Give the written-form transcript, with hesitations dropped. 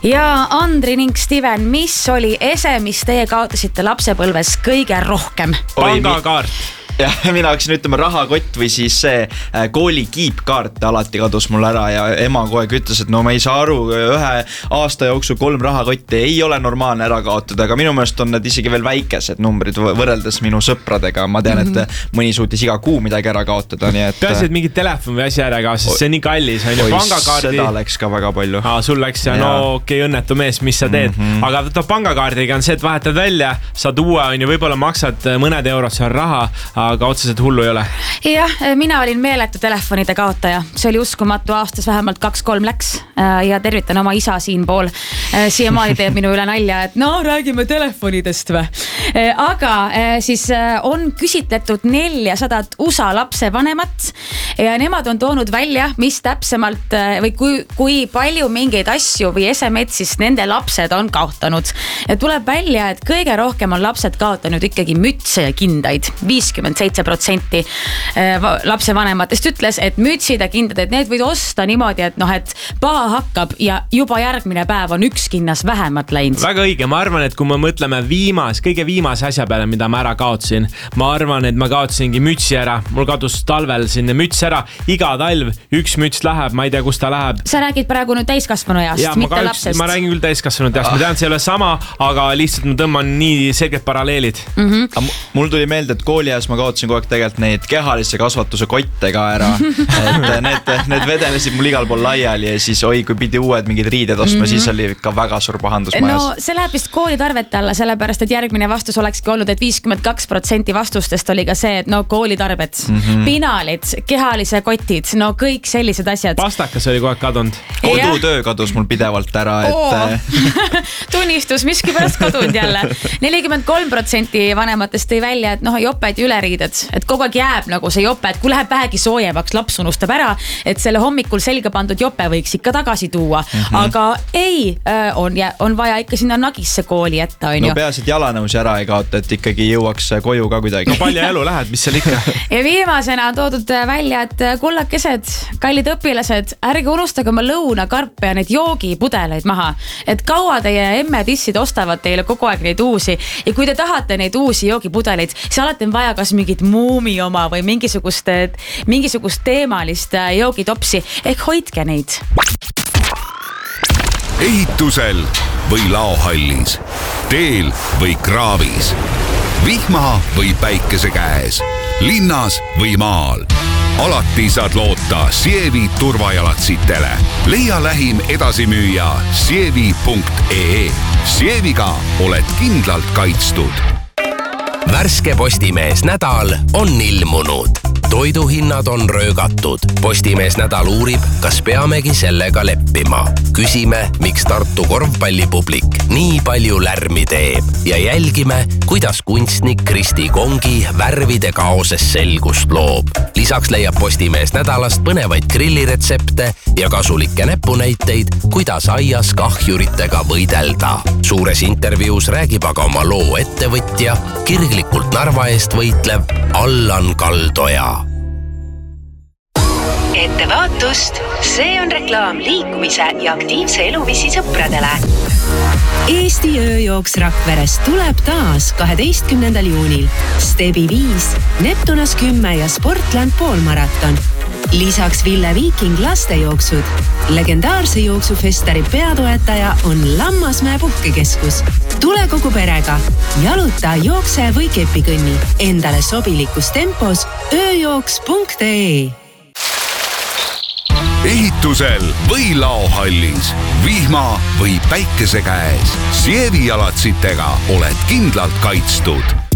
Ja Andri ning Steven, mis oli ese, mis teie kaotasite lapsepõlves kõige rohkem? Pangakaart. Ja mina hakkasin ütlema rahakott või siis see kooli kiipkaart alati kadus mul ära ja ema kogu aeg ütles, et no ma ei saa aru, ühe aasta jooksul 3 rahakotti ei ole normaalne ära kaotada, aga minu meelest on need isegi veel väikesed numbrid võrreldes minu sõpradega. Ma tean, et mõni suutis iga kuu midagi ära kaotada, nii et... Peaasi, et mingid telefon või asi ära ka, sest see on nii kallis. Pangakaardi... Seda läks ka väga palju. Sul läks ja no okei, õnnetu mees, mis sa teed. Aga pangakaardiga on see, et vahetad välja, saad uue, võib-olla maksad mõned eurod seal raha, aga otseselt hullu ei ole. Jah, mina olin meeletu telefonide kaotaja. See oli uskumatu, aastas vähemalt 2-3 läks ja tervitan oma isa siin pool. Siiamaani teeb minu üle nalja, et no räägime telefonidest või. Aga siis on küsitletud 400 USA lapsevanemat ja nemad on toonud välja, mis täpsemalt või kui palju mingeid asju või esemed siis nende lapsed on kaotanud. Ja tuleb välja, et kõige rohkem on lapsed kaotanud ikkagi mütse ja kindaid. 57% lapsevanematest ütles, et mütsid ja kindad, et need võid osta niimoodi, et noh, et paha hakkab ja juba järgmine päev on üks kinnas vähemalt läinud. Väga õige, ma arvan, et kui me mõtleme kõige viimase asja peale, mida ma ära kaotsin, ma arvan, et ma kaotsingi mütsi ära, mul kadus talvel sinna müts ära, iga talv üks müts läheb, ma ei tea, kus ta läheb. Sa räägid praegu nüüd täiskasvanu east, mitte lapsest. Ma räägin küll täiskasvanu east, ma tean, see ei ole sama, aga lihtsalt ma tõmban nii selged paralleelid. Mul tuli meelde, et koolias ma kaotsin kogu aeg tegelikult neid kehalise kasvatuse kotte ka ära, et need vedelesid mul igal pool laiali ja siis kui pidi uued mingid riided ostma, siis oli ka väga suur pahandus majas. No see läheb vist koolitarvete alla, sellepärast, et järgmine vastus olekski olnud, et 52% vastustest oli ka see, et no koolitarbed, pinalid, kehalise kotid, no kõik sellised asjad. Pastakas oli kogu aeg kadunud. Kodutöö kadus mul pidevalt ära, et... Tunnistus, miski pärast kadunud jälle. 43% vanematest tõi välja, et joped ja üleriided, et kogu aeg jääb nagu see jope, et kui läheb vähegi soojemaks, laps unustab ära, et selle hommikul selga pandud jope võiks ikka tagasi tuua. Aga ei, on vaja ikka sinna nagisse kooli jätta, on ju. No peas, et jalanõusi ära ei kaota, et ikkagi jõuaks koju ka kuidagi. No palja elu lähed, mis seal ikka? Ja viimasena on toodud välja, et kullakesed, kallid õpilased, ärge unustage oma lõunakarpe ja need joogipudeleid maha. Et kaua teie emme-tissid ostavad teile kogu aeg neid uusi ja kui te tahate neid uusi joogipudeleid, siis alati on vaja kas mingit muumi oma või mingisugust teemalist joogitopsi, ehk hoidke neid. Ehitusel või laohallis, teel või kraavis, vihma või päikese käes, linnas või maal. Alati saad loota Sievi turvajalatsitele. Leia lähim edasimüüja sievi.ee. Sieviga oled kindlalt kaitstud. Värske Postimees nädal on ilmunud. Toiduhinnad on röögatud. Postimees nädal uurib, kas peamegi sellega leppima. Küsime, miks Tartu korvpallipublik nii palju lärmi teeb ja jälgime, kuidas kunstnik Kristi Kongi värvide kaoses selgust loob. Lisaks leiab Postimees nädalast põnevaid grilliretsepte ja kasulikke näpunäiteid, kuidas aias kahjuritega võidelda. Suures intervjuus räägib aga oma loo ettevõtja, kirglikult Narva eest võitlev Allan Kaldoja. Ettevaatust, see on reklaam liikumise ja aktiivse eluviisi sõpradele. Eesti ööjooks Rakverest tuleb taas 12. juunil. Stebi 5, Neptunas 10 ja Sportland poolmaraton. Lisaks Ville Viiking lastejooksud. Legendaarse jooksufestari peatoetaja on Lammasmäe puhkekeskus. Tule kogu perega. Jaluta, jookse või kepikõnni. Endale sobilikus tempos ööjooks.ee. Ehitusel või laohallis, vihma või päikese käes, Sievi jalatsitega oled kindlalt kaitstud.